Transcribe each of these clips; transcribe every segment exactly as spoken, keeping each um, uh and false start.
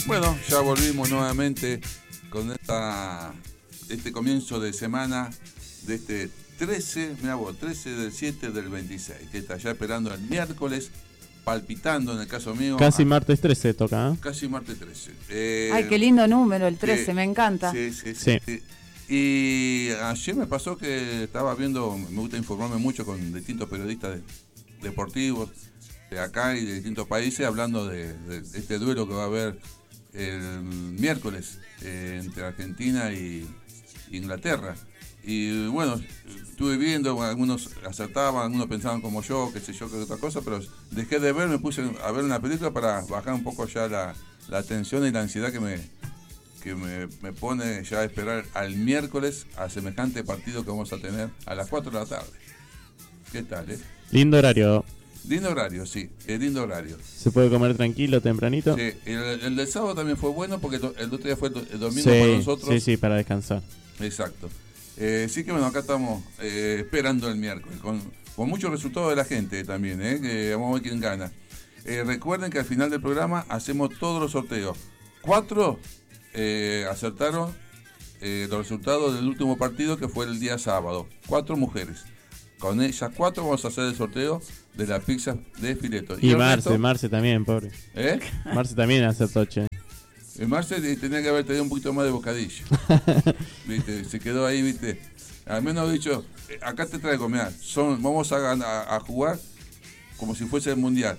Bueno, ya volvimos nuevamente con esta, este comienzo de semana de este trece, mirá vos, trece del siete del veintiséis, que está ya esperando el miércoles, palpitando en el caso mío. Casi a, martes trece toca, ¿eh? Casi martes trece. Eh, Ay, qué lindo número, el trece, que, me encanta. Sí, sí, sí, sí. sí. Y ayer me pasó que estaba viendo, me gusta informarme mucho con distintos periodistas de, deportivos de acá y de distintos países, hablando de, de, de este duelo que va a haber el miércoles eh, entre Argentina y Inglaterra. Y bueno, estuve viendo, algunos acertaban, algunos pensaban como yo, qué sé yo, qué otra cosa, pero dejé de ver, me puse a ver una película para bajar un poco ya la, la tensión y la ansiedad que me que me, me pone ya a esperar al miércoles a semejante partido que vamos a tener a las cuatro de la tarde. ¿Qué tal, eh? Lindo horario. Lindo horario, sí, es lindo horario. Se puede comer tranquilo, tempranito. Sí, el, el del sábado también fue bueno porque el, el otro día fue el, el domingo Sí, para nosotros. sí, sí, para descansar. Exacto. Eh, sí que bueno, acá estamos eh, esperando el miércoles, con, con muchos resultados de la gente también, eh, que vamos a ver quién gana. Eh, recuerden que al final del programa hacemos todos los sorteos. Cuatro eh, acertaron eh, los resultados del último partido que fue el día sábado. Cuatro mujeres. Con ellas cuatro vamos a hacer el sorteo de la pizza de fileto. Y, y Marce, resto, Marce también, pobre. ¿Eh? Marce también acertó, che. El Marce tenía que haber tenido un poquito más de bocadillo. ¿Viste? Se quedó ahí, ¿viste? Al menos dicho, acá te traigo, mirá, son, vamos a, a, a jugar como si fuese el mundial.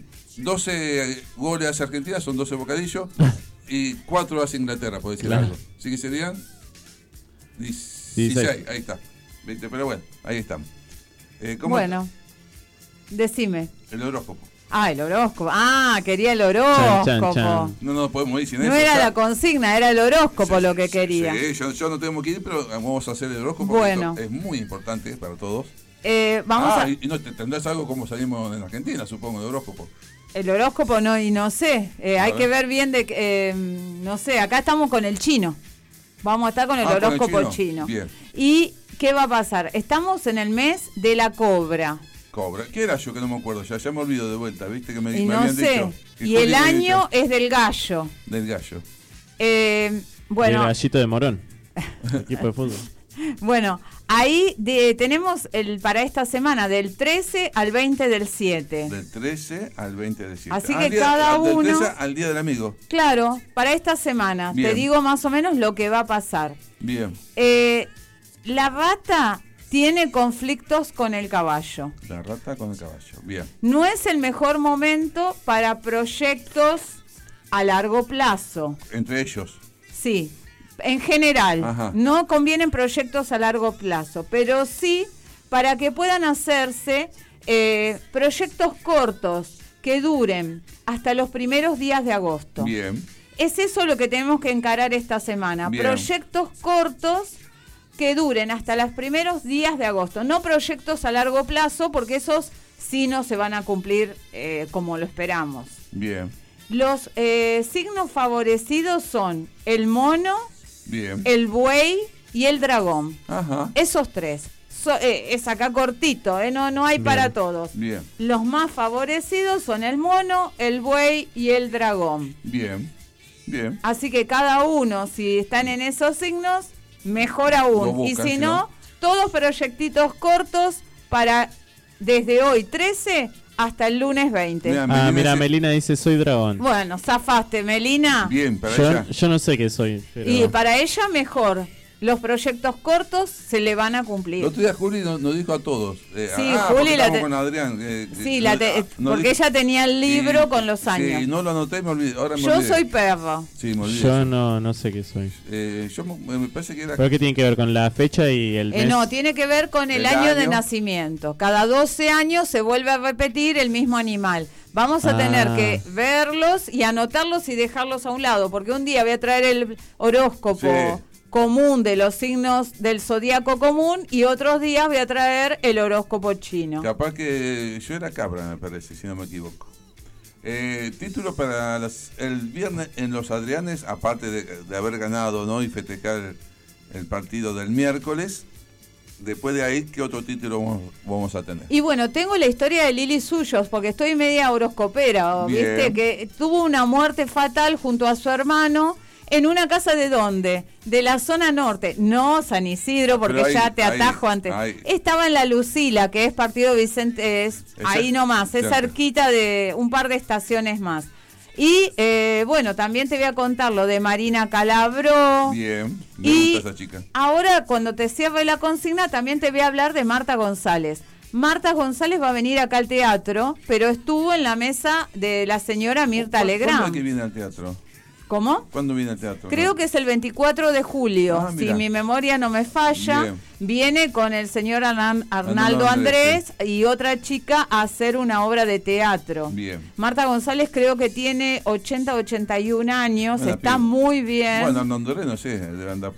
doce goles hacia Argentina, son doce bocadillos, y cuatro hacia Inglaterra, por decir claro. algo. ¿Sí que serían? dieciséis, ahí está. ¿Viste? Pero bueno, ahí estamos. Eh, ¿cómo bueno, está? Decime. El horóscopo. Ah, el horóscopo. Ah, quería el horóscopo. Chan, chan, chan. No, no podemos ir sin no eso. No era ya. la consigna, era el horóscopo sí, lo que sí, quería. Sí, yo, yo no tengo que ir, pero vamos a hacer el horóscopo. Bueno. Es muy importante para todos. Eh, vamos ah, a... y, y no tendrás algo como salimos en Argentina, supongo, de horóscopo. El horóscopo no, y no sé. Eh, hay ver. que ver bien de... Eh, no sé, acá estamos con el chino. Vamos a estar con el ah, horóscopo con el chino. chino. Bien. ¿Y qué va a pasar? Estamos en el mes de la cobra. Cobra. ¿Qué era yo que no me acuerdo? Ya, ya me olvido de vuelta, ¿viste? Que me, y me no habían sé. dicho. Y el año es del gallo. Del gallo. Eh, bueno. El gallito de Morón. Equipo de fútbol. Bueno, ahí de, tenemos el para esta semana del trece al veinte del siete. Del trece al veinte del siete. Así ah, que día, cada del uno... Del trece al día del amigo. Claro, para esta semana. Bien. Te digo más o menos lo que va a pasar. Bien. Eh, la rata tiene conflictos con el caballo. La rata con el caballo. Bien. No es el mejor momento para proyectos a largo plazo. Entre ellos. Sí. En general, Ajá. no convienen proyectos a largo plazo, pero sí para que puedan hacerse eh, proyectos cortos que duren hasta los primeros días de agosto. Bien. Es eso lo que tenemos que encarar esta semana. Bien. Proyectos cortos que duren hasta los primeros días de agosto. No proyectos a largo plazo, porque esos sí no se van a cumplir eh, como lo esperamos. Bien. Los eh, signos favorecidos son el mono, Bien. el buey y el dragón. Ajá. Esos tres. So, eh, es acá cortito, eh, no, no hay Bien. para todos. Bien. Los más favorecidos son el mono, el buey y el dragón. Bien. Bien. Así que cada uno, si están en esos signos, mejor aún. Buscan, y si si no, no, todos proyectitos cortos para desde hoy trece hasta el lunes veinte. Mirá, Ah, Melina mira, dice- Melina dice soy dragón. Bueno, zafaste, Melina. Bien, para Yo, ella. yo no sé qué soy. Pero... Y para ella mejor. Los proyectos cortos se le van a cumplir. El otro día Juli nos, nos dijo a todos. Eh, Sí, ah, Juli porque la estábamos te- con Adrián. Eh, Sí, eh, la no- te- ah, nos porque dijo- ella tenía el libro Sí, con los años. Sí, no lo anoté y me olvidé. Ahora me Yo olvidé. soy perro. Sí, me olvidé. Yo no, no sé qué soy. Eh, yo me, me parece que era. ¿Pero qué tiene que ver con la fecha y el mes? Eh, no, tiene que ver con el, El año, de año. nacimiento. Cada doce años se vuelve a repetir el mismo animal. Vamos a Ah. tener que verlos y anotarlos y dejarlos a un lado, porque un día voy a traer el horóscopo Sí. común de los signos del zodiaco común y otros días voy a traer el horóscopo chino. Capaz que yo era cabra, me parece, si no me equivoco. Eh, título para las, el viernes en los Adrianes, aparte de, de haber ganado, ¿no? Y festejar el, el partido del miércoles. después de ahí, ¿qué otro título vamos, vamos a tener? Y bueno, tengo la historia de Lili Suyos, porque estoy media horoscopera, Bien. ¿viste? Que tuvo una muerte fatal junto a su hermano en una casa de dónde? De la zona norte, no San Isidro, porque Pero ahí- ya te ahí- atajo antes. ahí. Estaba en la Lucila, que es partido Vicente, es Es ahí cer- nomás, es cerca. cerquita de un par de estaciones más. Y eh, bueno, también te voy a contar lo de Marina Calabró. Bien, me Y gusta esa chica. ahora, cuando te cierre la consigna, también te voy a hablar de Marta González. Marta González va a venir acá al teatro, pero estuvo en la mesa de la señora Mirta ¿Cuándo es que Legrand. viene al teatro? ¿Cómo? ¿Cuándo viene al teatro? Creo No. que es el veinticuatro de julio, Ah, si mira. mi memoria no me falla. Bien. Viene con el señor Arnan- Arnaldo Arnaldo Andrés, Andrés, y otra chica a hacer una obra de teatro. Bien. Marta González creo que tiene ochenta, ochenta y un años, Buena está piba. muy bien. Bueno, Andoré no sé, debe andar...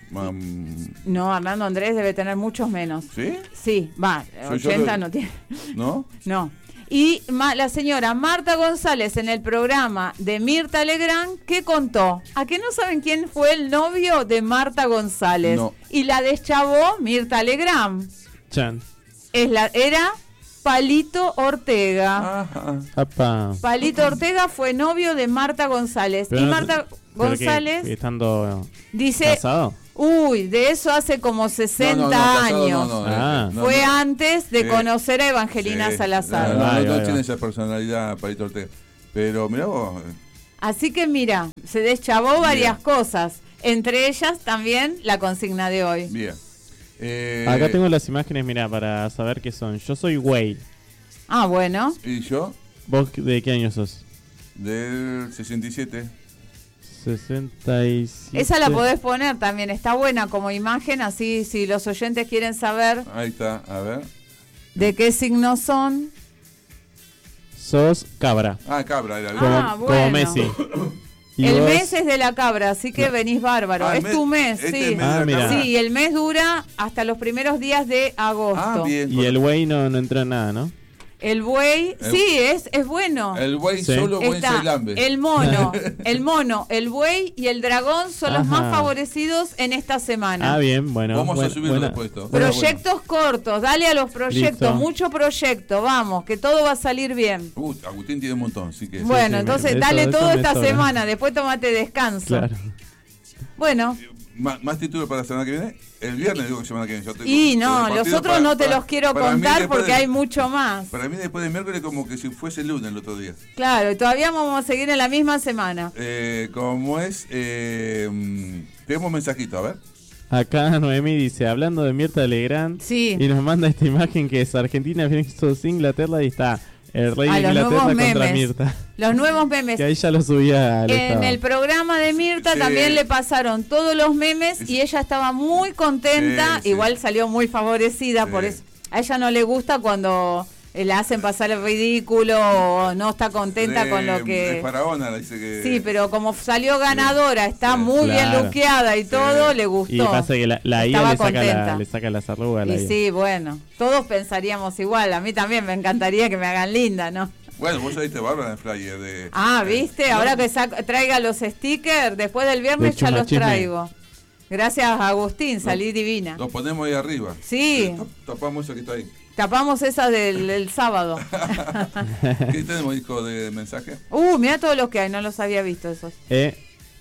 um, No, Arnaldo Andrés debe tener muchos menos. ¿Sí? Sí, va, Soy yo ochenta de- no tiene. ¿No? No. Y ma- la señora Marta González en el programa de Mirta Legrand, ¿qué contó? ¿A que no saben quién fue el novio de Marta González? No. Y la deschavó Mirta Legrand. Chan. Es la, era Palito Ortega. Ajá. Apa. Palito Ortega fue novio de Marta González. Pero y no- Marta pero que- González que estando dice, casado. uy, de eso hace como sesenta No, no, no, casado años. no, no, Ah. eh, no, Fue no. antes de Sí. conocer a Evangelina Sí. Salazar. No, no, Ahí no va, ahí tiene va. esa personalidad, Palito Ortega. Pero mirá vos, eh, Así que mira, se deschavó varias Bien. cosas, entre ellas también la consigna de hoy. bien. Eh, Acá tengo las imágenes, mira, para saber qué son. Yo soy Way. Ah, bueno. ¿Y yo? ¿Vos de qué año sos? Del sesenta y siete. sesenta y siete. Esa la podés poner también, está buena como imagen, así si los oyentes quieren saber Ahí está, a ver. de qué signos son. Sos cabra. Ah, cabra era. Como, Ah, como bueno. Messi. ¿Y El vos? mes es de la cabra, así que venís bárbaro. Ah, el es mes- tu mes, este sí. mes Ah, de la mira. cabra. Sí, y el mes dura hasta los primeros días de agosto. Ah, bien. Y el Way no, no entró en nada, ¿no? El buey, El- sí, es, es bueno. El buey Sí. solo, buen Está celambe. el mono, el mono, el buey y el dragón son los Ajá. más favorecidos en esta semana. Ah, bien, bueno. Vamos a buena- subir buena- los puestos. buena- Proyectos cortos, dale a los proyectos, Listo. mucho proyecto, vamos, que todo va a salir bien. Uh, Agustín tiene un montón, así que... Bueno, sí, entonces me- dale eso- eso todo me esta sobra. semana, después tomate descanso. Claro. Bueno, ¿Más, más títulos para la semana que viene? El viernes digo que semana que viene. Yo tengo- y tengo no, el los partido otros para- no te para- los quiero para mí contar después porque de- hay mucho más. Para mí después de miércoles como que si fuese el lunes el otro día. Claro, y todavía vamos a seguir en la misma semana. Eh, como es... Eh, mm, tenemos un mensajito, a ver. Acá Noemí dice, hablando de Mirta Legrand, Sí. y nos manda esta imagen que es Argentina versus Inglaterra y está el rey Ah, de los Inglaterra nuevos contra memes. Mirta. Los nuevos memes. Que ahí ya lo subía al En estado. el programa de Mirta Sí. también le pasaron todos los memes Sí. y ella estaba muy contenta, Sí, sí. igual salió muy favorecida Sí. por eso. A ella no le gusta cuando eh, la hacen pasar el ridículo o no está contenta De- con lo de que... Faraona, le dice que... Sí, pero como salió ganadora, está Sí. muy bien Claro. luqueada y todo, le gustó. Y pasa que la, la I A Estaba le saca, contenta. la, le saca las arrugas. a la Y I A. sí, bueno, todos pensaríamos igual. A mí también me encantaría que me hagan linda, ¿no? Bueno, vos saliste bárbara en el flyer de... Ah, eh, ¿viste? ¿no? Ahora que sac- traiga los stickers, después del viernes De ya los chumachisme. traigo. Gracias, Agustín, salí divina. Los ponemos ahí arriba. Sí. Tap- Tapamos eso que está ahí. Tapamos esa del, del sábado. ¿Qué tenemos, disco de mensaje? Uh, mira todos los que hay, no los había visto esos. Eh,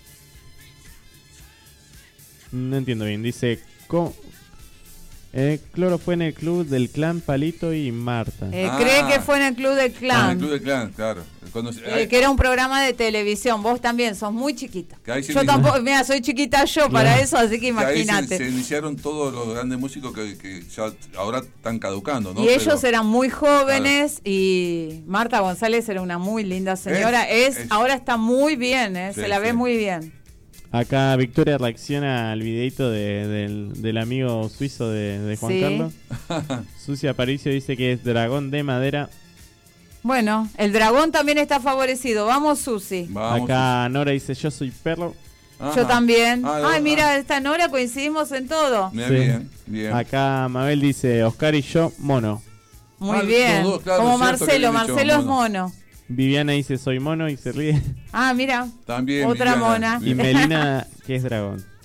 no entiendo bien. Dice, ¿cómo? Eh, Cloro fue en el club del clan Palito y Marta. Eh, Ah. Cree que fue en el Club del Ah, Clan, el Club del Clan, claro. Cuando se- eh, ay, que era un programa de televisión. Vos también sos muy chiquita. Que ahí se Yo inicia- tampoco, mira, soy chiquita yo para Claro. eso, así que que ahí se, imagínate. se iniciaron todos los grandes músicos que, que ya ahora están caducando, ¿no? Y ellos Pero- eran muy jóvenes y Marta González era una muy linda señora. Es, Es- es- ahora está muy bien, eh, se Sí, la ve sí. muy bien. Acá Victoria reacciona al videito de- del, del amigo suizo de, de Juan Sí. Carlos. Sucia Aparicio dice que es dragón de madera. Bueno, el dragón también está favorecido. Vamos, Susi. Vamos. Acá Nora dice yo soy perro. Ajá. Yo también. Ah, Ay, ah, mira, esta Nora coincidimos en todo. Mira, Sí. bien, bien. Acá Mabel dice Oscar y yo mono. Muy Ah, los bien. dos, claro, Como es cierto que Marcelo, habían dicho Marcelo es mono. mono. Viviana dice soy mono y se ríe. Ah, mira. También. Otra Viviana. mona. Y Melina que es dragón.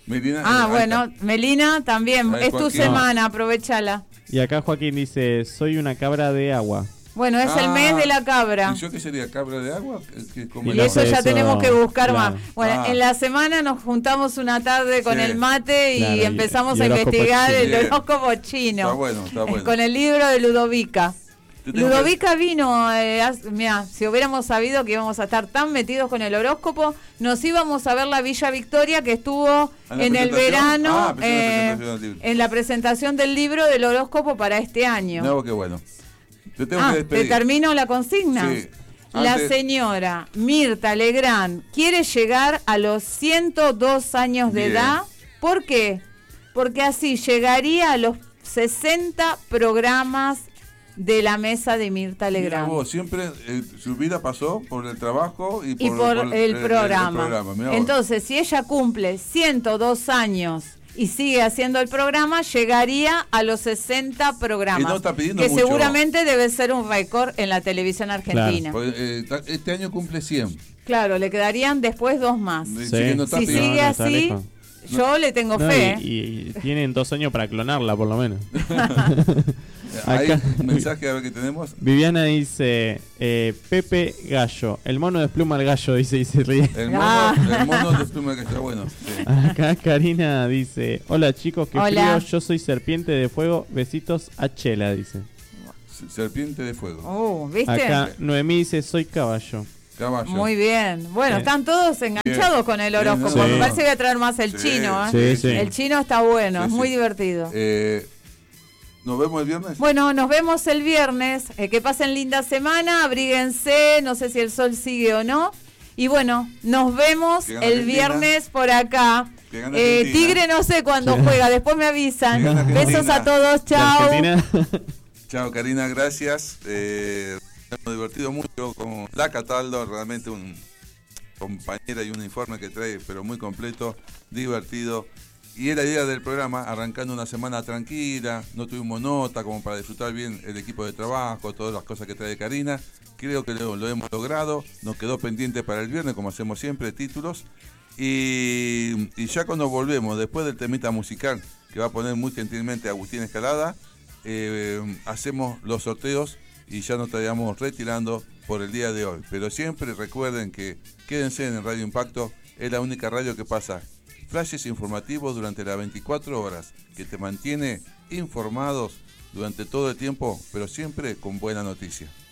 Melina, Ah, eh, bueno, está. Melina también. Ahí, Es tu Joaquín. semana, aprovechala. Y acá Joaquín dice, soy una cabra de agua. Bueno, es el Ah, mes de la cabra. ¿Y yo qué sería? ¿Cabra de agua? ¿Qué- qué- cómo Y es? eso ya Eso, tenemos que buscar claro. más. Bueno, Ah. en la semana nos juntamos una tarde con Sí. el mate y Claro, y- empezamos y a horóscopo investigar chino. el Bien. horóscopo chino. Está bueno, está bueno. Con el libro de Ludovica. Yo tengo Ludovica vino, eh, haz- mira, si hubiéramos sabido que íbamos a estar tan metidos con el horóscopo, nos íbamos a ver la Villa Victoria que estuvo ¿En la en el presentación? verano Ah, pensé en la eh, presentación del libro. en la presentación del libro del horóscopo para este año. No, qué bueno. Te tengo Ah, que te despedir. termino la consigna. Sí. La Antes- señora Mirta Legrand quiere llegar a los ciento dos años de Bien. edad. ¿Por qué? Porque así llegaría a los sesenta programas de la mesa de Mirta Mira Legrand. vos, siempre eh, su vida pasó por el trabajo y por, Y por, por el, programa. programa. Mirá vos. Entonces, si ella cumple ciento dos años y sigue haciendo el programa, llegaría a los sesenta programas. Y no está pidiendo que mucho. seguramente debe ser un récord en la televisión argentina. Claro, Pues, eh, ta- este año cumple cien. le quedarían después dos más. Dice Sí. que no está Si pidiendo- sigue No, no está así, lejos. yo le tengo No, fe. y, y tienen dos años para clonarla, por lo menos. Ahí, Acá- un mensaje a ver qué tenemos. Viviana dice, eh, Pepe Gallo. El mono despluma al gallo, dice y se ríe. El mono, Ah. el mono de pluma que está bueno. Sí. Acá Karina dice, hola chicos, qué Hola. frío, yo soy serpiente de fuego, besitos a Chela, dice. Serpiente de fuego. Oh, ¿viste? Acá Noemí dice, soy caballo. Caballo. Muy bien. Bueno, Sí. están todos enganchados Bien. con el Bien, horóscopo. no, Me no. parece que voy a traer más el Sí, chino. ¿eh? Sí, sí. El chino está bueno, Sí, es sí. muy divertido. Eh, ¿Nos vemos el viernes? Bueno, nos vemos el viernes. Eh, que pasen linda semana, abríguense, no sé si el sol sigue o no. Y bueno, nos vemos Que gane el Argentina. viernes por acá. Que gane Eh, Argentina. Tigre no sé cuándo juega, después me avisan. Que gane Besos Argentina. a todos, ¿De chao. Argentina? Chao, Karina, gracias. Eh, hemos divertido mucho con la Cataldo, realmente un compañera y un informe que trae, pero muy completo, divertido. Y era la idea del programa, arrancando una semana tranquila, no tuvimos nota como para disfrutar bien el equipo de trabajo, todas las cosas que trae Karina. Creo que lo, lo hemos logrado, nos quedó pendiente para el viernes, como hacemos siempre, títulos. Y, y ya cuando volvemos, después del temita musical, que va a poner muy gentilmente Agustín Escalada, eh, hacemos los sorteos y ya nos estaríamos retirando por el día de hoy. Pero siempre recuerden que quédense en Radio Impacto, es la única radio que pasa flashes informativos durante las veinticuatro horas, que te mantiene informados durante todo el tiempo, pero siempre con buena noticia.